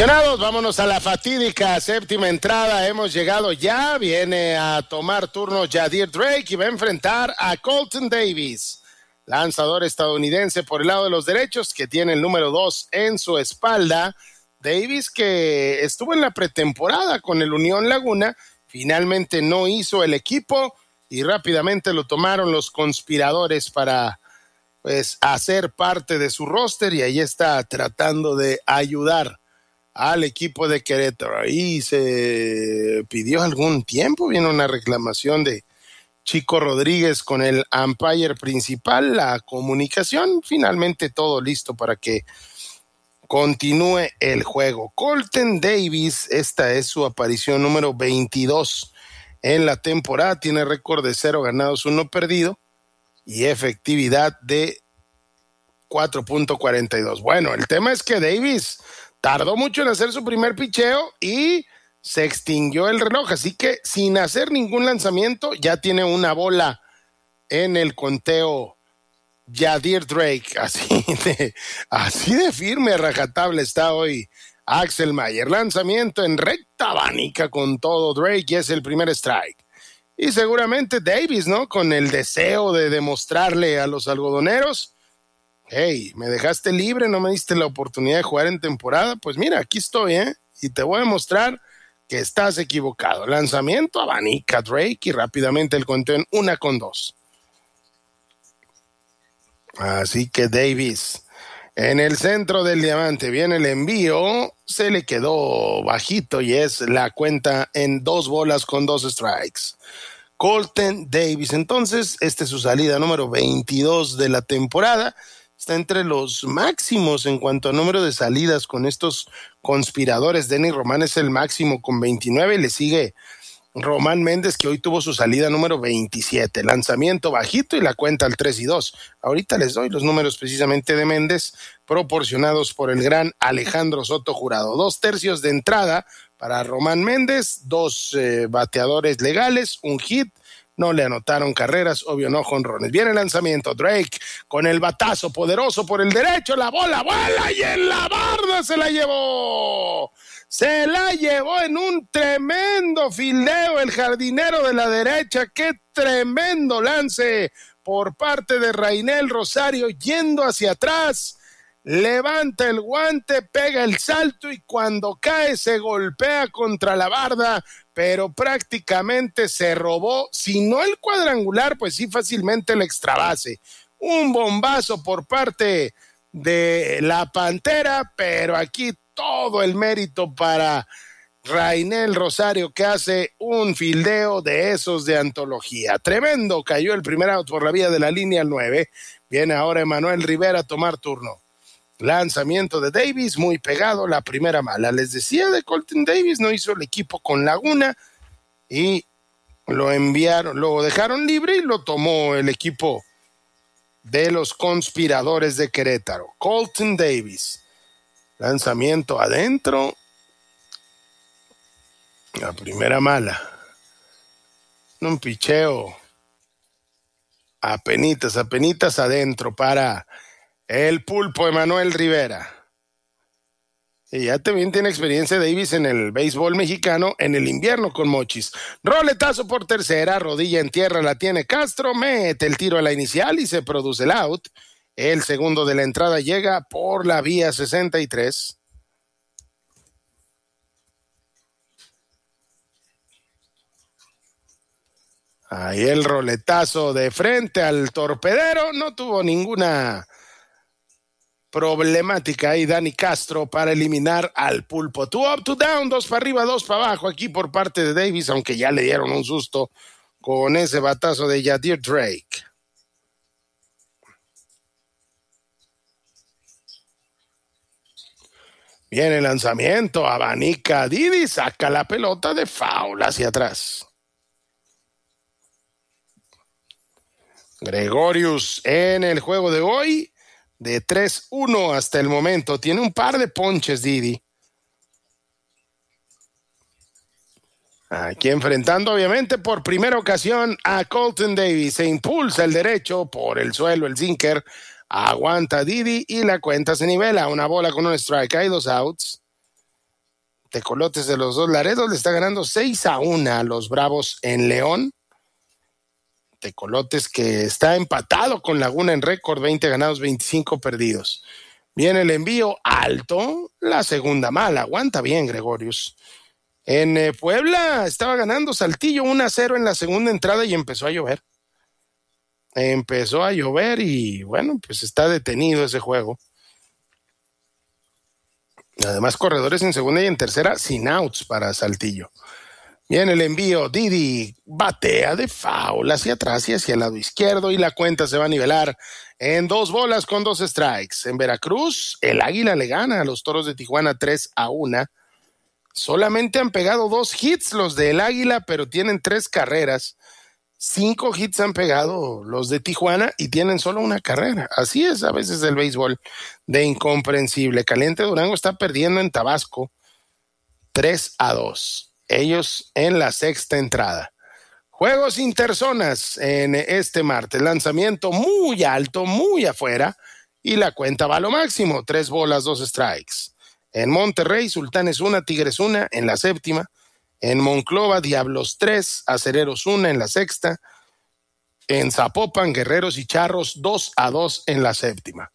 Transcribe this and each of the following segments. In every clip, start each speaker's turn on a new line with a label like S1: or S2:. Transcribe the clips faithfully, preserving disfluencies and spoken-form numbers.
S1: Aficionados, vámonos a la fatídica séptima entrada. Hemos llegado ya. Viene a tomar turno Yadir Drake y va a enfrentar a Colton Davis, lanzador estadounidense por el lado de los derechos, que tiene el número dos en su espalda. Davis, que estuvo en la pretemporada con el Unión Laguna, finalmente no hizo el equipo y rápidamente lo tomaron los conspiradores para pues hacer parte de su roster, y ahí está tratando de ayudar al equipo de Querétaro. Ahí se pidió algún tiempo, viene una reclamación de Chico Rodríguez con el umpire principal, la comunicación, finalmente todo listo para que continúe el juego. Colton Davis, esta es su aparición número veintidós en la temporada, tiene récord de cero ganados, uno perdido y efectividad de cuatro punto cuarenta y dos. Bueno, el tema es que Davis tardó mucho en hacer su primer picheo y se extinguió el reloj, así que sin hacer ningún lanzamiento ya tiene una bola en el conteo Yadir Drake. Así de, así de firme, rajatable está hoy Axel Mayer. Lanzamiento en recta abanica con todo Drake y es el primer strike. Y seguramente Davis, ¿no? Con el deseo de demostrarle a los algodoneros: hey, me dejaste libre, no me diste la oportunidad de jugar en temporada, pues mira, aquí estoy, ¿eh? Y te voy a demostrar que estás equivocado. Lanzamiento, abanica Drake y rápidamente el conteo en una con dos. Así que Davis, en el centro del diamante, viene el envío, se le quedó bajito y es la cuenta en dos bolas con dos strikes. Colton Davis, entonces, esta es su salida número veintidós de la temporada. Está entre los máximos en cuanto a número de salidas con estos conspiradores. Denny Román es el máximo con veintinueve, le sigue Román Méndez, que hoy tuvo su salida número veintisiete. Lanzamiento bajito y la cuenta al tres y dos. Ahorita les doy los números precisamente de Méndez, proporcionados por el gran Alejandro Soto Jurado. Dos tercios de entrada para Román Méndez, dos eh, bateadores legales, un hit. No le anotaron carreras, obvio no jonrones. Viene el lanzamiento, Drake con el batazo poderoso por el derecho, la bola vuela y en la barda se la llevó. Se la llevó en un tremendo fildeo el jardinero de la derecha. Qué tremendo lance por parte de Rainel Rosario, yendo hacia atrás. Levanta el guante, pega el salto y cuando cae se golpea contra la barda, pero prácticamente se robó, si no el cuadrangular, pues sí fácilmente el extrabase. Un bombazo por parte de la Pantera, pero aquí todo el mérito para Rainel Rosario, que hace un fildeo de esos de antología. Tremendo, cayó el primer out por la vía de la línea al nueve. Viene ahora Emanuel Rivera a tomar turno. Lanzamiento de Davis, muy pegado, la primera mala. Les decía de Colton Davis, no hizo el equipo con Laguna y lo enviaron, lo dejaron libre y lo tomó el equipo de los conspiradores de Querétaro. Colton Davis, lanzamiento adentro, la primera mala. Un picheo apenitas, apenitas adentro para el pulpo Emanuel Rivera. Y ya también tiene experiencia Davis en el béisbol mexicano en el invierno con Mochis. Roletazo por tercera, rodilla en tierra la tiene Castro, mete el tiro a la inicial y se produce el out. El segundo de la entrada llega por la vía sesenta y tres. Ahí el roletazo de frente al torpedero, no tuvo ninguna problemática ahí Dani Castro para eliminar al pulpo. Two up, two down, dos para arriba, dos para abajo aquí por parte de Davis, aunque ya le dieron un susto con ese batazo de Yadir Drake. Viene el lanzamiento, abanica Didi, saca la pelota de foul hacia atrás. Gregorius en el juego de hoy de tres uno hasta el momento. Tiene un par de ponches, Didi. Aquí enfrentando, obviamente, por primera ocasión a Colton Davis. Se impulsa el derecho por el suelo, el sinker. Aguanta Didi y la cuenta se nivela. Una bola con un strike. Hay dos outs. Tecolotes de los dos Laredos le está ganando seis a uno a los Bravos en León. Tecolotes que está empatado con Laguna en récord, veinte ganados, veinticinco perdidos. Viene el envío alto, la segunda mala, aguanta bien Gregorius. En eh, Puebla estaba ganando Saltillo uno a cero en la segunda entrada y empezó a llover. Empezó a llover y bueno, pues está detenido ese juego. Además, corredores en segunda y en tercera sin outs para Saltillo. Viene el envío, Didi batea de foul hacia atrás y hacia el lado izquierdo y la cuenta se va a nivelar en dos bolas con dos strikes. En Veracruz, el Águila le gana a los Toros de Tijuana tres a uno. Solamente han pegado dos hits los del Águila, pero tienen tres carreras. Cinco hits han pegado los de Tijuana y tienen solo una carrera. Así es a veces el béisbol de incomprensible. Caliente Durango está perdiendo en Tabasco tres a dos. Ellos en la sexta entrada. Juegos interzonas en este martes. Lanzamiento muy alto, muy afuera. Y la cuenta va a lo máximo. Tres bolas, dos strikes. En Monterrey, Sultanes una, Tigres una en la séptima. En Monclova, Diablos tres, Acereros una en la sexta. En Zapopan, Guerreros y Charros dos a dos en la séptima.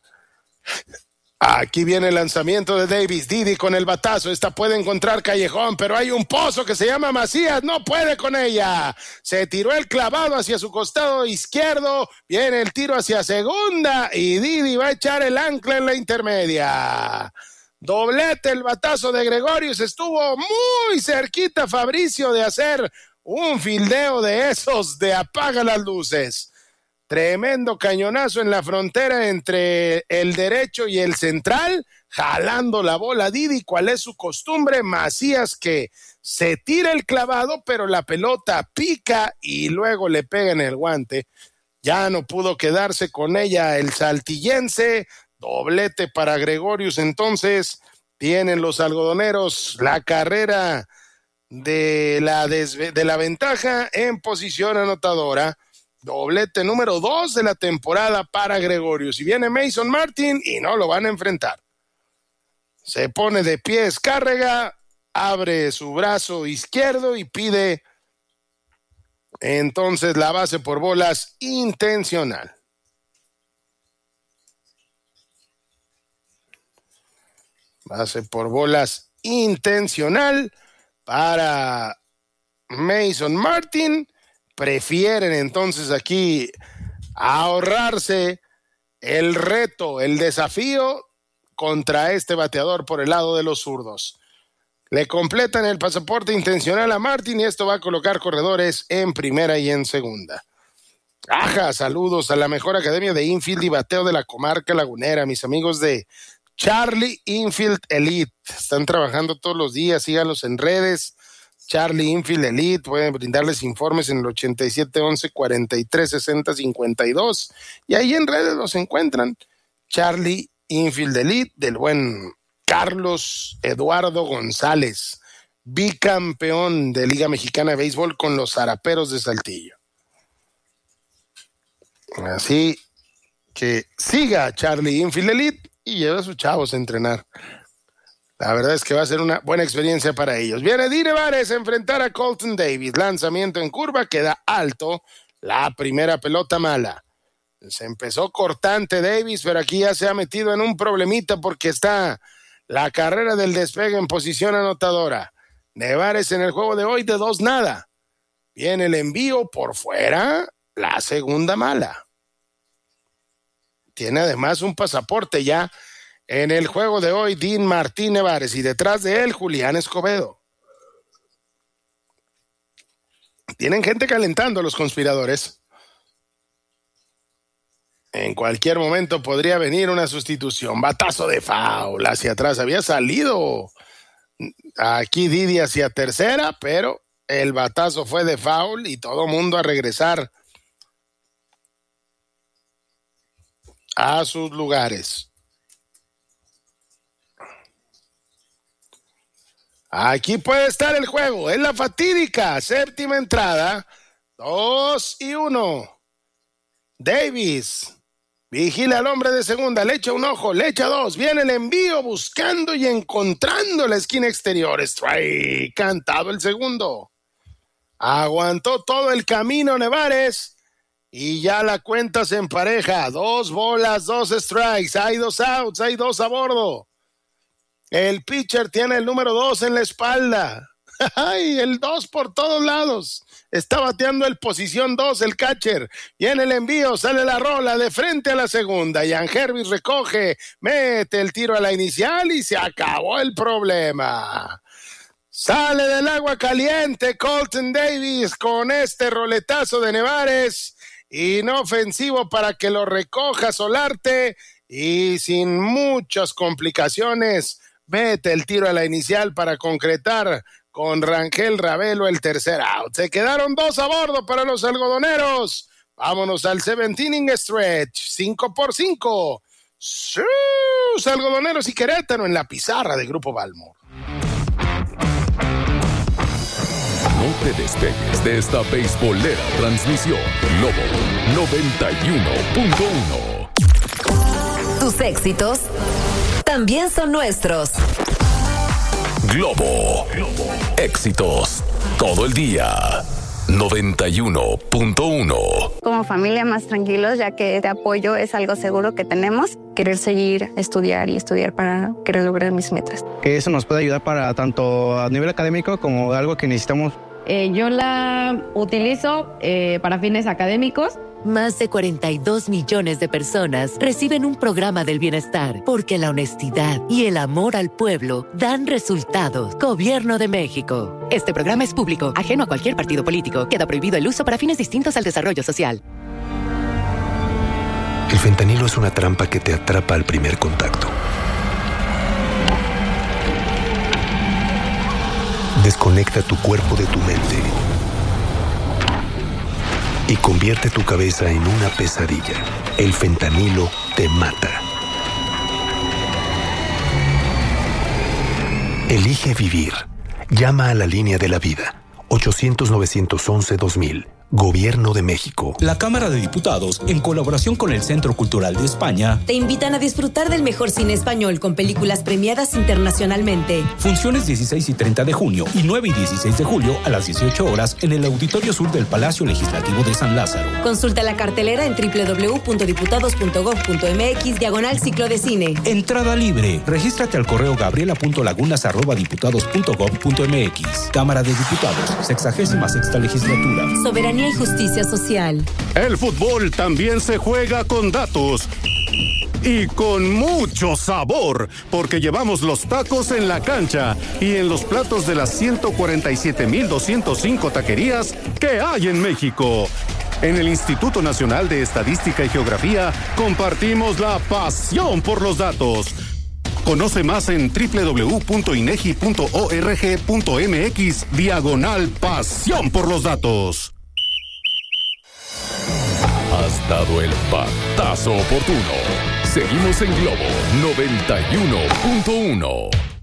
S1: Aquí viene el lanzamiento de Davis, Didi con el batazo, esta puede encontrar callejón, pero hay un pozo que se llama Macías, no puede con ella, se tiró el clavado hacia su costado izquierdo, viene el tiro hacia segunda y Didi va a echar el ancla en la intermedia. Doblete el batazo de Gregorius, estuvo muy cerquita Fabricio de hacer un fildeo de esos de apaga las luces. Tremendo cañonazo en la frontera entre el derecho y el central, jalando la bola Didi, cual es su costumbre. Macías que se tira el clavado, pero la pelota pica y luego le pega en el guante. Ya no pudo quedarse con ella el saltillense. Doblete para Gregorius, entonces tienen los algodoneros la carrera de la, desve- de la ventaja en posición anotadora. Doblete número dos de la temporada para Gregorius. Y viene Mason Martin y no lo van a enfrentar. Se pone de pie Escárrega, abre su brazo izquierdo y pide entonces la base por bolas intencional. Base por bolas intencional para Mason Martin. Prefieren entonces aquí ahorrarse el reto, el desafío contra este bateador por el lado de los zurdos. Le completan el pasaporte intencional a Martin y esto va a colocar corredores en primera y en segunda. Ajá, saludos a la mejor academia de infield y bateo de la comarca lagunera, mis amigos de Charlie Infield Elite. Están trabajando todos los días, síganlos en redes. Charlie Infield Elite, pueden brindarles informes en el ochenta y siete once cuarenta y tres sesenta cincuenta y dos y ahí en redes los encuentran. Charlie Infield Elite del buen Carlos Eduardo González, bicampeón de Liga Mexicana de Béisbol con los Zaraperos de Saltillo. Así que siga Charlie Infield Elite y lleve a sus chavos a entrenar. La verdad es que va a ser una buena experiencia para ellos. Viene Didi Vares a enfrentar a Colton Davis. Lanzamiento en curva, queda alto. La primera pelota mala. Se empezó cortante Davis, pero aquí ya se ha metido en un problemita porque está la carrera del despegue en posición anotadora. Nevares en el juego de hoy de dos nada. Viene el envío por fuera, la segunda mala. Tiene además un pasaporte ya en el juego de hoy, Dean Martín Nevares, y detrás de él, Julián Escobedo. Tienen gente calentando los conspiradores. En cualquier momento podría venir una sustitución. Batazo de foul hacia atrás. Había salido aquí Didi hacia tercera, pero el batazo fue de foul y todo mundo a regresar a sus lugares. Aquí puede estar el juego, es la fatídica séptima entrada, dos y uno. Davis Vigila al hombre de segunda, le echa un ojo, le echa dos, viene el envío buscando y encontrando la esquina exterior. Strike, cantado el segundo. Aguantó todo el camino Nevares y ya la cuenta se empareja. Dos bolas, dos strikes, hay dos outs, hay dos a bordo. El pitcher tiene el número dos en la espalda. Ay, el dos por todos lados. Está bateando el posición dos el catcher. Viene el envío, sale la rola de frente a la segunda. Ian Hervis recoge, mete el tiro a la inicial y se acabó el problema. Sale del agua caliente Colton Davis con este roletazo de Nevares. Inofensivo para que lo recoja Solarte y sin muchas complicaciones mete el tiro a la inicial para concretar con Rangel Ravelo el tercer out. Se quedaron dos a bordo para los algodoneros. Vámonos al seventh inning stretch. cinco por cinco. Sus algodoneros y Querétaro en la pizarra de Grupo Balmor.
S2: No te despegues de esta beisbolera transmisión. Globo noventa y uno punto uno.
S3: Tus éxitos también son nuestros.
S2: Globo. Éxitos todo el día. noventa y uno punto uno.
S4: Como familia más tranquilos, ya que este apoyo es algo seguro que tenemos. Querer seguir, estudiar y estudiar para querer lograr mis metas.
S5: Que eso nos puede ayudar para tanto a nivel académico como algo que necesitamos.
S6: Eh, yo la utilizo eh, para fines académicos.
S3: Más de cuarenta y dos millones de personas reciben un programa del bienestar porque la honestidad y el amor al pueblo dan resultados. Gobierno de México. Este programa es público, ajeno a cualquier partido político. Queda prohibido el uso para fines distintos al desarrollo social.
S7: El fentanilo es una trampa que te atrapa al primer contacto. Desconecta tu cuerpo de tu mente y convierte tu cabeza en una pesadilla. El fentanilo te mata. Elige vivir. Llama a la línea de la vida. ochocientos, novecientos once, dos mil. Gobierno de México.
S8: La Cámara de Diputados, en colaboración con el Centro Cultural de España,
S9: te invitan a disfrutar del mejor cine español con películas premiadas internacionalmente.
S8: Funciones dieciséis y treinta de junio y nueve y dieciséis de julio a las dieciocho horas en el Auditorio Sur del Palacio Legislativo de San Lázaro.
S9: Consulta la cartelera en doble u doble u doble u punto diputados punto gob punto eme equis diagonal ciclo de cine.
S8: Entrada libre. Regístrate al correo gabriela punto lagunas arroba diputados punto gob punto eme equis. Cámara de Diputados, sexagésima sexta legislatura.
S9: Soberanía y justicia social.
S10: El fútbol también se juega con datos y con mucho sabor, porque llevamos los tacos en la cancha y en los platos de las ciento cuarenta y siete mil doscientos cinco taquerías que hay en México. En el Instituto Nacional de Estadística y Geografía compartimos la pasión por los datos. Conoce más en doble u doble u doble u punto inegi punto org punto eme equis diagonal pasión por los datos.
S2: Has dado el patazo oportuno. Seguimos en Globo noventa y uno punto uno.